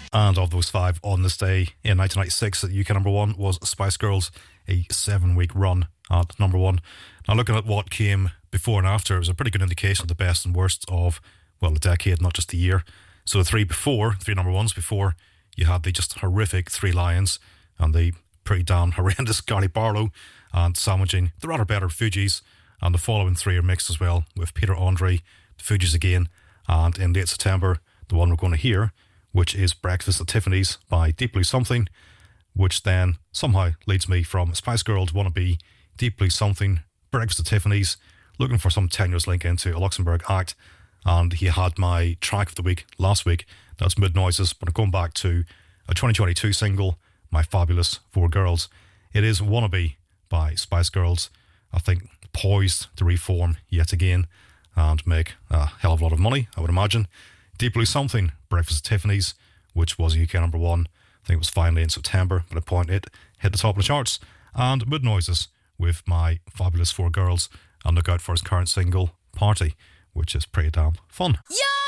And of those 5 on this day in 1996 at UK number 1 was Spice Girls, a 7-week run at number 1. Now looking at what came before and after, it was a pretty good indication of the best and worst of, well, the decade, not just the year. So the 3 number 1s before, you had the just horrific Three Lions and the pretty damn horrendous Gary Barlow, and sandwiching the rather better Fugees, and the following 3 are mixed as well with Peter Andre, the Fugees again, and in late September, the one we're going to hear, which is Breakfast at Tiffany's by Deep Blue Something, which then somehow leads me from Spice Girls Wannabe, Deep Blue Something, Breakfast at Tiffany's, looking for some tenuous link into a Luxembourg act, and he had my track of the week last week, that's Mood Noises, but I'm going back to a 2022 single, My Fabulous 4 Girls. It is Wannabe by Spice Girls, I think poised to reform yet again and make a hell of a lot of money, I would imagine. Deep Blue Something, Breakfast at Tiffany's, which was UK number 1. I think it was finally in September, but at a point it hit the top of the charts. And Mood Noises with My Fabulous 4 Girls, and look out for his current single, Party, which is pretty damn fun. Yeah!